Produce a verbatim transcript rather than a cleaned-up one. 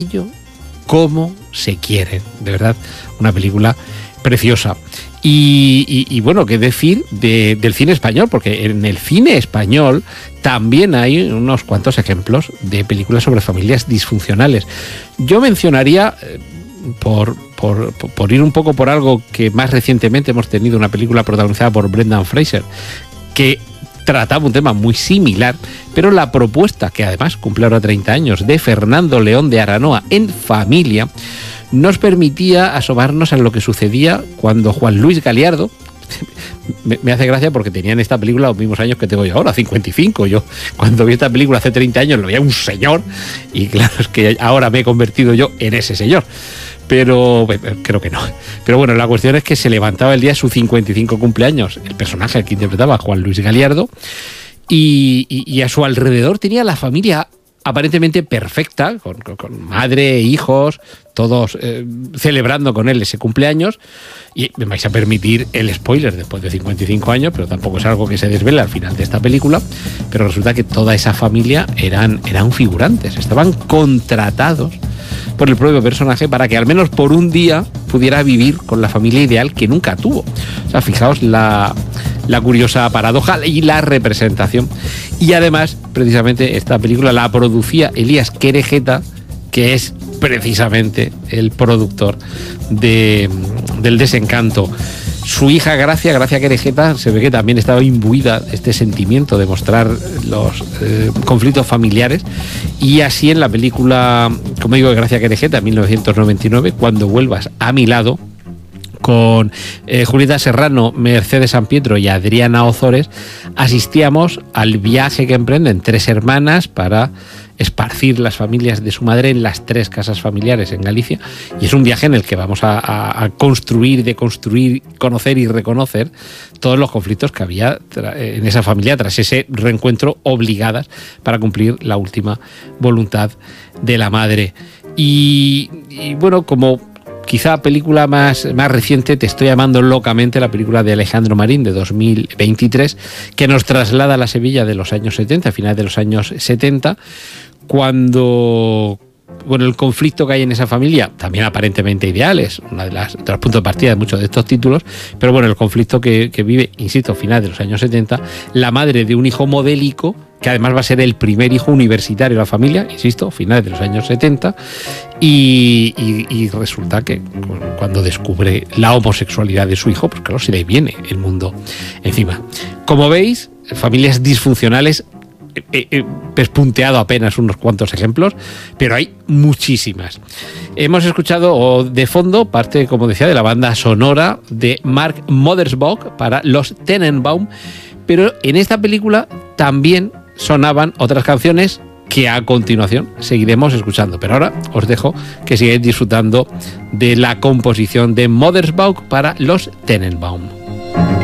Cómo se quieren, de verdad, una película preciosa. Y, y, y bueno, qué decir de, del cine español, porque en el cine español también hay unos cuantos ejemplos de películas sobre familias disfuncionales. Yo mencionaría, por, por, por ir un poco por algo que más recientemente hemos tenido, una película protagonizada por Brendan Fraser, que trataba un tema muy similar, pero la propuesta, que además cumple ahora treinta años, de Fernando León de Aranoa, En familia, nos permitía asomarnos a lo que sucedía cuando Juan Luis Galiardo, me, me hace gracia porque tenía en esta película los mismos años que tengo yo ahora, cincuenta y cinco. Yo cuando vi esta película hace treinta años lo veía un señor, y claro, es que ahora me he convertido yo en ese señor. Pero bueno, creo que no. Pero bueno, la cuestión es que se levantaba el día de su cincuenta y cinco cumpleaños, el personaje que interpretaba Juan Luis Galiardo, y, y, y a su alrededor tenía la familia aparentemente perfecta, con, con, con madre, hijos, todos eh, celebrando con él ese cumpleaños. Y me vais a permitir el spoiler después de cincuenta y cinco años, pero tampoco es algo que se desvela al final de esta película. Pero resulta que toda esa familia eran, eran figurantes, estaban contratados por el propio personaje para que al menos por un día pudiera vivir con la familia ideal que nunca tuvo. O sea, fijaos la, la curiosa paradoja y la representación. Y además, precisamente, esta película la producía Elías Querejeta, que es precisamente el productor de, del Desencanto. Su hija Gracia, Gracia Querejeta, se ve que también estaba imbuida de este sentimiento de mostrar los eh, conflictos familiares, y así en la película, como digo, de Gracia Querejeta, mil novecientos noventa y nueve, Cuando vuelvas a mi lado, con eh, Julieta Serrano, Mercedes San Pietro y Adriana Ozores, asistíamos al viaje que emprenden tres hermanas para esparcir las familias de su madre en las tres casas familiares en Galicia, y es un viaje en el que vamos a, a, a construir, deconstruir, conocer y reconocer todos los conflictos que había en esa familia tras ese reencuentro, obligadas para cumplir la última voluntad de la madre. Y, y bueno, como quizá película más, más reciente, Te estoy amando locamente, la película de Alejandro Marín de dos mil veintitrés, que nos traslada a la Sevilla de los años setenta, a finales de los años setenta, cuando, bueno, el conflicto que hay en esa familia, también aparentemente ideal, es uno de, las, de los puntos de partida de muchos de estos títulos, pero bueno, el conflicto que, que vive, insisto, a finales de los años setenta, la madre de un hijo modélico, que además va a ser el primer hijo universitario de la familia, insisto, finales de los años setenta, y, y, y resulta que cuando descubre la homosexualidad de su hijo, pues claro, se le viene el mundo encima. Como veis, familias disfuncionales, he, he pespunteado apenas unos cuantos ejemplos, pero hay muchísimas. Hemos escuchado de fondo parte, como decía, de la banda sonora de Mark Mothersbaugh para Los Tenenbaum, pero en esta película también sonaban otras canciones que a continuación seguiremos escuchando. Pero ahora os dejo que sigáis disfrutando de la composición de Mothersbaugh para Los Tenenbaum.